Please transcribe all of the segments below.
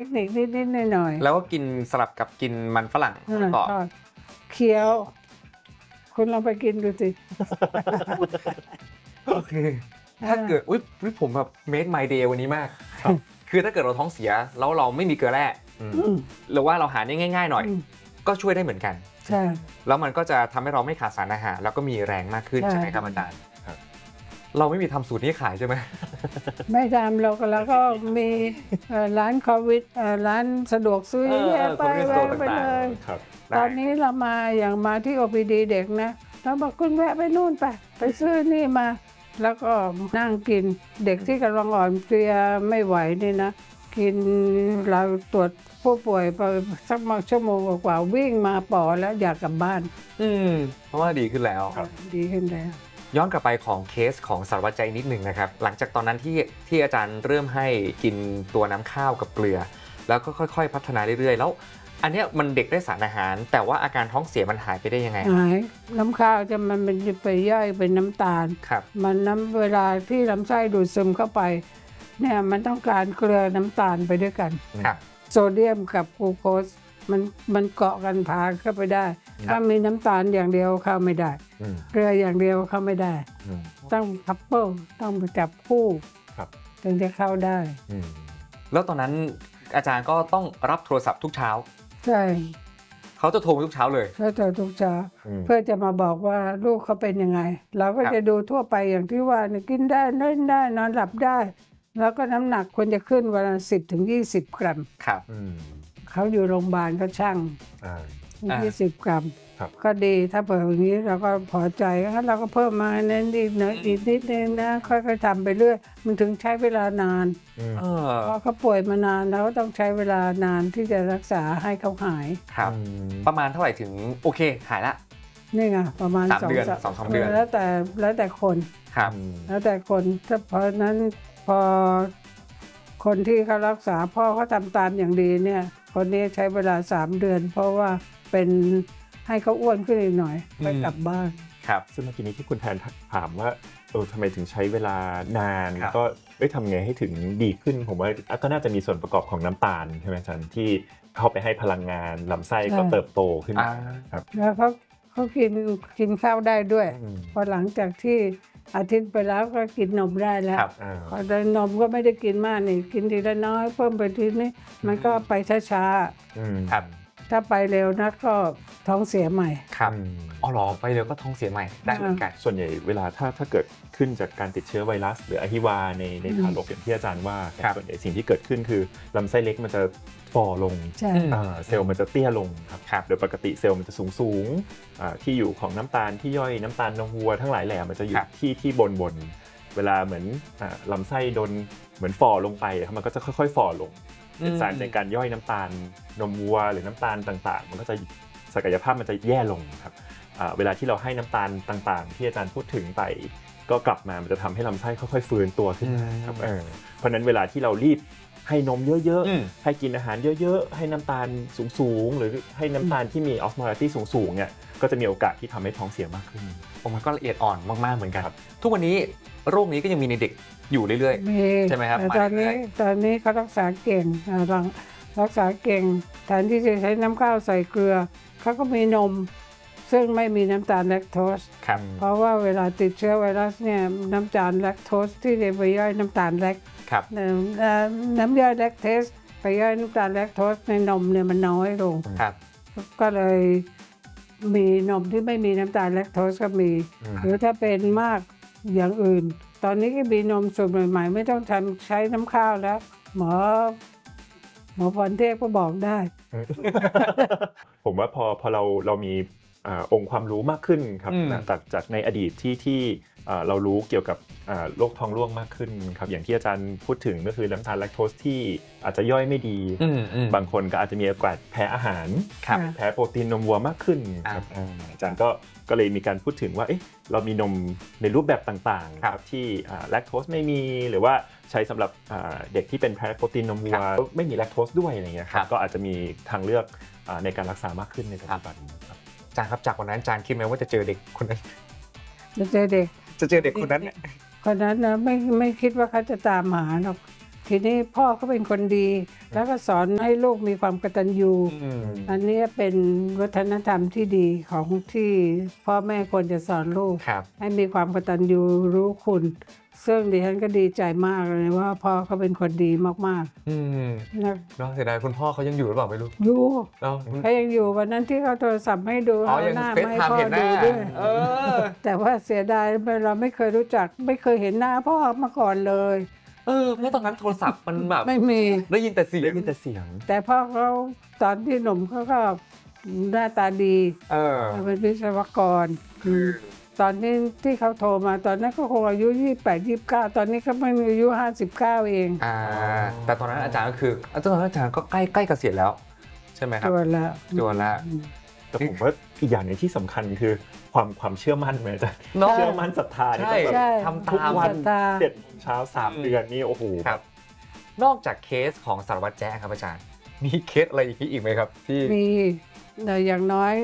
นิคนิดๆหน่อยแล้วก็กินสลับกับกินมันฝรั่งก่อนเคี้ยวคุณลองไปกินดูสิโอเคถ้าเกิดผมแบบ make my day วันนี้มากคือถ้าเกิดเราท้องเสียแล้วเราไม่มีเกลือแร่หรือว่าเราหาได้ง่ายๆหน่อยก็ช่วยได้เหมือนกันใช่แล้วมันก็จะทำให้เราไม่ขาดสารอาหารแล้วก็มีแรงมากขึ้นใช่ไหมครับอาจารย์เราไม่มีทำสูตรนี้ขายใช่ไหมไม่ทำเราก็มีร้านโควิดร้านสะดวกซื้อแยกไปแวะไปเลยตอนนี้เรามาอย่างมาที่ OPD เด็กนะเราบอกคุณแวะไปนู่นไปซื้อนี่มาแล้วก็นั่งกินเด็กที่กำลังอ่อนเพลียไม่ไหวนี่นะกินเราตรวจผู้ป่วยไปสักชั่วโมงกว่าวิ่งมาปอแล้วอยากกลับบ้านเพราะว่าดีขึ้นแล้วดีขึ้นแล้วย้อนกลับไปของเคสของสารวัตรใจนิดหนึ่งนะครับหลังจากตอนนั้นที่อาจารย์เริ่มให้กินตัวน้ำข้าวกับเกลือแล้วก็ค่อยๆพัฒนาเรื่อยๆแล้วอันนี้มันเด็กได้สารอาหารแต่ว่าอาการท้องเสียมันหายไปได้ยังไงหายน้ำข้าวมันไปย่อยเป็นน้ำตาลมันเวลาที่ลำไส้ดูดซึมเข้าไปเนี่ยมันต้องการเกลือน้ำตาลไปด้วยกันโซเดียมกับกลูโคสมันเกาะกันพาเข้าไปได้ถ้ามีน้ำตาลอย่างเดียวเข้าไม่ได้เกลืออย่างเดียวเข้าไม่ได้ต้องคัพเปิลต้องไปจับคู่ถึงจะเข้าได้แล้วตอนนั้นอาจารย์ก็ต้องรับโทรศัพท์ทุกเช้าใช่เขาจะโทรมาทุกเช้าเลยเขาจะทุกเช้าเพื่อจะมาบอกว่าลูกเขาเป็นยังไงเราก็จะดูทั่วไปอย่างที่ว่ากินได้เล่นได้นอนหลับได้แล้วก็น้ำหนักควรจะขึ้นวันละ10-20 กรัมครับเขาอยู่โรงพยาบาลก็ช่าง20 กรัมก็ดีถ้าเปิดอย่างนี้เราก็พอใจงั้นเราก็เพิ่มมาเน้นอีกนิดนึงนะค่อยๆทำไปเรื่อยมันถึงใช้เวลานานเพราะเขาป่วยมานานแล้วก็ต้องใช้เวลานานที่จะรักษาให้เขาหายครับประมาณเท่าไหร่ถึงโอเคหายละนี่ไงประมาณ 3 เดือน 2-3 เดือนแล้วแต่คนครับแล้วแต่คนเพราะนั้นพอคนที่เขารักษาพ่อเขาทำตามอย่างดีเนี่ยคนนี้ใช้เวลา3 เดือนเพราะว่าเป็นให้เขาอ้วนขึ้นอีกหน่อยไปกลับบ้านครับซึ่งเมื่อกี้นี้ที่คุณแทนถามว่าทำไมถึงใช้เวลานานก็ทำไงให้ถึงดีขึ้นผมว่าก็น่าจะมีส่วนประกอบของน้ำตาลใช่ไหมอาจารย์ที่เข้าไปให้พลังงานลำไส้ก็เติบโตขึ้นครับแล้วเขากินข้าวได้ด้วยพอหลังจากที่อาทิตย์ไปแล้วก็กินนมได้แล้วพอได้นมก็ไม่ได้กินมากนี่กินทีละน้อยเพิ่มไปทีนี้มันก็ไปช้าๆครับถ้าไปเร็วนักก็ท้องเสียใหม่ครับหรอไปเร็วก็ท้องเสียใหม่ได้เหมือนกันส่วนใหญ่เวลาถ้าเกิดขึ้นจากการติดเชื้อไวรัสหรืออหิวาในทารกอย่างที่อาจารย์ว่าส่วนใหญ่สิ่งที่เกิดขึ้นคือลำไส้เล็กมันจะฝ่อลงเซลล์มันจะเตี้ยลงครับโดยปกติเซลล์มันจะสูงที่อยู่ของน้ำตาลที่ย่อยน้ำตาลนมวัวทั้งหลายแหล่มันจะอยู่ที่บนเวลาเหมือนลำไส้โดนเหมือนฝ่อลงไปมันก็จะค่อยๆฝ่อลงเป็นสารในการย่อยน้ำตาลนมวัวหรือน้ำตาลต่างๆมันก็จะศักยภาพมันจะแย่ลงครับเวลาที่เราให้น้ำตาลต่างๆที่อาจารย์พูดถึงไปก็กลับมามันจะทำให้ลำไส้ค่อยๆฟื้นตัวขึ้นครับเพราะนั้นเวลาที่เรารีบให้นมเยอะๆให้กินอาหารเยอะๆให้น้ำตาลสูงๆหรือให้น้ำตาลที่มีออสโมลาริตี้สูงๆเนี่ยก็จะมีโอกาสที่ทำให้ท้องเสียมากขึ้นมันก็ละเอียดอ่อนมากๆเหมือนกันทุกวันนี้โรคนี้ก็ยังมีในเด็กอยู่เรื่อยๆใช่ไหมครับตอนนี้เขารักษาเก่งรักษาเก่งแทนที่จะใช้น้ำข้าวใส่เกลือเขาก็มีนมซึ่งไม่มีน้ำตาลแลคโตสเพราะว่าเวลาติดเชื้อไวรัสเนี่ยน้ำตาลแลคโตสที่ไปย่อยน้ำตาลแลคน้ำย่อยแลคเทสไปย่อยน้ำตาลแลคโตสในนมเนี่ยมันน้อยลงก็เลยมีนมที่ไม่มีน้ำตาลแลคโตสก็มีหรือถ้าเป็นมากอย่างอื่นตอนนี้ก็มีนมสูตรใหม่ๆไม่ต้องใช้น้ำข้าวแล้วหมอพรเทพก็บอกได้ผมว่าพอเรามีองค์ความรู้มากขึ้นครับจากในอดีตที่เรารู้เกี่ยวกับโรคท้องร่วงมากขึ้นครับอย่างที่อาจารย์พูดถึงก็คือน้ำตาลแลคโตสที่อาจจะย่อยไม่ดีบางคนก็อาจจะมีโอกาสแพ้อาหารแพ้โปรตีนนมวัวมากขึ้นครับอาจารย์ก็เลยมีการพูดถึงว่าเรามีนมในรูปแบบต่างๆครับที่แลคโตสไม่มีหรือว่าใช้สำหรับเด็กที่เป็นแพ้โปรตีนนมวัวไม่มีแลคโตสด้วยอะไรเงี้ยครับก็อาจจะมีทางเลือกในการรักษามากขึ้นในปัจจุบันครับอาจารย์ครับจากวันนั้นอาจารย์คิดไหมว่าจะเจอเด็กคนนั้นจะเจอเด็กคนนั้นคนนั้นนะไม่คิดว่าเขาจะตามหาหรอกทีนี้พ่อเขาเป็นคนดีแล้วก็สอนให้ลูกมีความกตัญญูอันนี้เป็นวัฒนธรรมที่ดีของที่พ่อแม่ควรจะสอนลูกให้มีความกตัญญูรู้คุณซึ่งดิฉันก็ดีใจมากเลยว่าพ่อเขาเป็นคนดีมากๆนะเสียดายคุณพ่อเขายังอยู่หรือเปล่าไม่รู้อยู่เขายังอยู่วันนั้นที่เขาโทรศัพท์ให้ดูเอาหน้าให้พ่อดูด้วยแต่ว่าเสียดายเราไม่เคยรู้จักไม่เคยเห็นหน้าพ่อมาก่อนเลยเพราะตอนนั้นโทรศัพท์มันแบบไม่มีได้ยินแต่เสียงแต่พ่อเขาตอนที่หนุ่มเขาก็หน้าตาดีเป็นวิศวกรตอนนี้ที่เขาโทรมาตอนนั้นก็คงอายุ28 29ตอนนี้เขาเพิ่งอายุ59เองแต่ตอนนั้นอาจารย์ก็คือตอนนั้นอาจารย์ก็ใกล้เกษียณแล้วใช่ไหมครับจวนแล้วแต่ผมว่าอีกอย่างนึงที่สำคัญคือความเชื่อมั่นไหมอาจารย์เชื่อมั่นศรัทธาที่ทำทุกวัน7 โมงเช้า3 เดือนนี่โอ้โหนอกจากเคสของสารวัตรแจ๊ครับอาจารย์มีเคสอะไรอีกไหมครับที่มีอย่างน้อย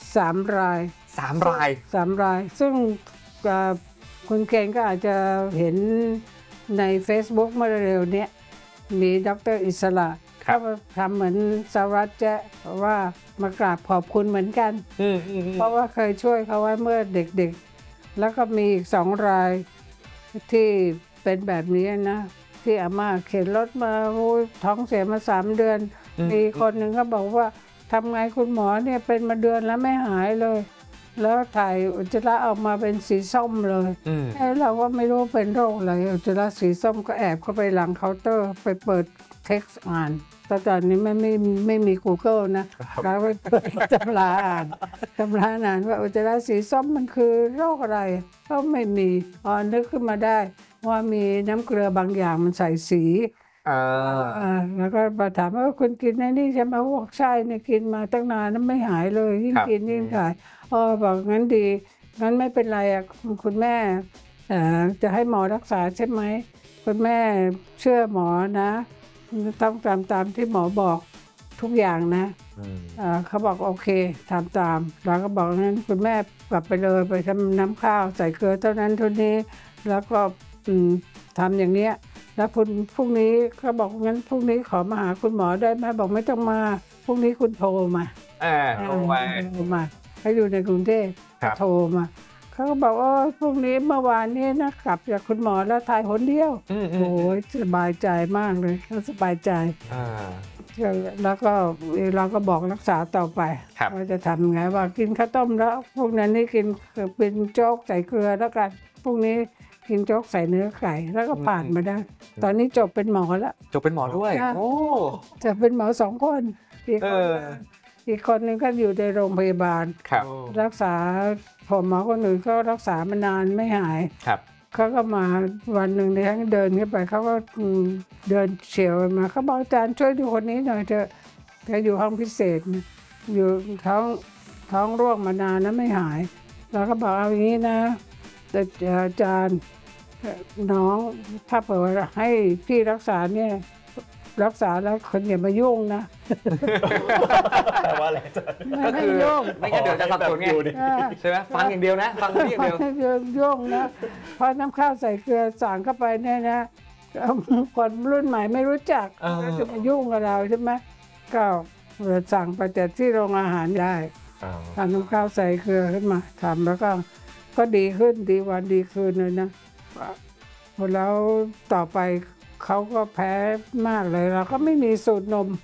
3 รายซึ่งคุณเคนก็อาจจะเห็นใน Facebook เมื่อเร็วนี้มีดร.อิสระเขาทำเหมือนสารวัตรแจ๊ว่ามากราบขอบคุณเหมือนกันเพราะว่าเคยช่วยเขาไว้เมื่อเด็กๆแล้วก็มีอีก2 รายที่เป็นแบบนี้นะที่อาม่าเข็นรถมาท้องเสียมา3 เดือนมีคนหนึ่งเขาบอกว่าทำไงคุณหมอเนี่ยเป็นมาเดือนแล้วไม่หายเลยแล้วถ่ายอุจจาระออกมาเป็นสีส้มเลยเราก็ไม่รู้เป็นโรคอะไรอุจจาระสีส้มก็แอบเข้าไปหลังเคาน์เตอร์ไปเปิดเท็กซ์อ่านแต่ตอนนี้ไม่มี Google นะเราไปเปิดตำราอ่านว่าอุจจาระสีส้มมันคือโรคอะไรก็ไม่มีนึกขึ้นมาได้ว่ามีน้ำเกลือบางอย่างมันใส่สีแล้วก็มาถามว่าคุณกินในนี่ใช่ไหมบอกใช่เนี่ยกินมาตั้งนานนั้นไม่หายเลยยิ่งกินยิ่งหายบอกงั้นดีงั้นไม่เป็นไรคุณแม่จะให้หมอรักษาใช่ไหมคุณแม่เชื่อหมอนะต้องตามที่หมอบอกทุกอย่างนะเขาบอกโอเคทำตามเราก็บอกงั้นคุณแม่กลับไปเลยไปทำน้ำข้าวใส่เกลือเท่านั้นเท่านี้แล้วก็ทำอย่างเนี้ยแล้วพรุ่งนี้เขาบอกงั้นพรุ่งนี้ขอมาหาคุณหมอได้ไหมบอกไม่ต้องมาพรุ่งนี้คุณโทรมาโทรมาเขาอยู่ในกรุงเทพโทรมาเขาก็บอกพรุ่งนี้เมื่อวานนี้นะกลับจากคุณหมอแล้วถ่ายหนเดียวโอ้ยสบายใจมากเลยเขาสบายใจแล้วก็เราก็บอกรักษาต่อไปว่าจะทำไงว่ากินข้าวต้มแล้วพวกนั้นนี่กินเป็นโจ๊กใส่เกลือแล้วกันพรุ่งนี้กินโจ๊กใส่เนื้อไก่แล้วก็ผ่านมาได้ตอนนี้จบเป็นหมอแล้วจบเป็นหมอด้วยจะเป็นหมอ2 คนอีกคนนึงก็อยู่ในโรงพยาบาลรักษาผมหมอคนอื่นก็รักษามานานไม่หายเขาก็มาวันหนึ่งในทั้งเดินขึ้นไปเขาก็เดินเฉียวมาเขาบอกอาจารย์ช่วยดูคนนี้หน่อยเถอะแกอยู่ห้องพิเศษอยู่ท้องร่วงมานานแล้วไม่หายแล้วก็บอกเอาอย่างนี้นะอาจารย์น้องถ้าเปิดให้พี่รักษาเนี่ยรักษาแล้วคนอย่ามายุ่งนะแต่ว่าอะไรก็คือไม่งั้นเดี๋ยวจะสับสนไงใช่ไหมฟังอย่างเดียวนะฟังอย่างเดียวยุ่งนะเพราะน้ำข้าวใส่เกลือสั่งเข้าไปเนี่ยนะคนรุ่นใหม่ไม่รู้จักจะมายุ่งกับเราใช่ไหมก็สั่งไปแต่ที่โรงอาหารได้ทำน้ำข้าวใส่เกลือขึ้นมาทำแล้วก็ดีขึ้นดีวันดีคืนเลยนะแล้วต่อไปเขาก็แพ้มากเลยเราก็ไม่มีสูตรนม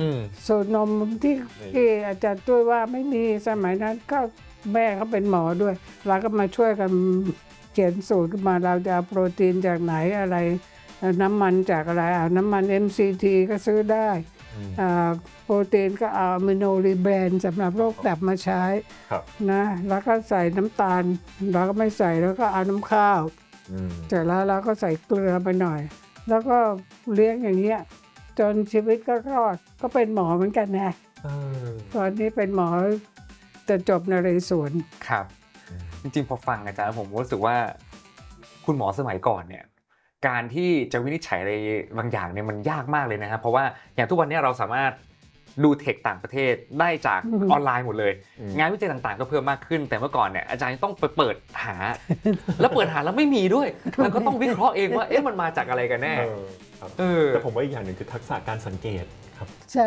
ที่อาจารย์ตุ้ยว่าไม่มีสมัยนั้นก็แม่เขาเป็นหมอด้วยเราก็มาช่วยกันเขียนสูตรขึ้นมาเราจะเอาโปรตีนจากไหนอะไรน้ำมันจากอะไรน้ำมัน MCT ก็ซื้อได้โปรตีนก็เอาอะมิโนรีแบรนด์สำหรับโรคตับมาใช้นะแล้วก็ใส่น้ำตาลเราก็ไม่ใส่แล้วก็เอาน้ำข้าวเสร็จแล้วเราก็ใส่เกลือไปหน่อยแล้วก็เลี้ยงอย่างเงี้ยจนชีวิตก็รอดก็เป็นหมอเหมือนกันนะตอนนี้เป็นหมอจะจบนเรศวรครับจริงๆพอฟังอาจารย์ผมรู้สึกว่าคุณหมอสมัยก่อนเนี่ยการที่จะวินิจฉัยอะไรบางอย่างเนี่ยมันยากมากเลยนะครับเพราะว่าอย่างทุกวันนี้เราสามารถดูเทคต่างประเทศได้จากออนไลน์หมดเลยงานวิจัยต่างๆก็เพิ่มมากขึ้นแต่เมื่อก่อนเนี่ยอาจารย์ต้องไปเปิดหาแล้วไม่มีด้วยแล้วก็ต้องวิเคราะห์เองว่ามันมาจากอะไรกันแน่แต่ผมว่าอีกอย่างหนึ่งคือทักษะการสังเกตครับ